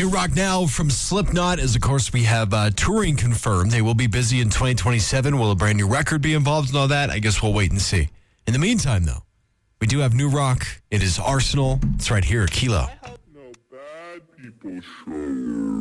New rock now from Slipknot, as of course we have touring confirmed. They will be busy in 2027. Will a brand new record be involved in all that? I guess we'll wait and see. In the meantime, though, we do have new rock. It is Arsenal. It's right here at Kilo. No bad people show.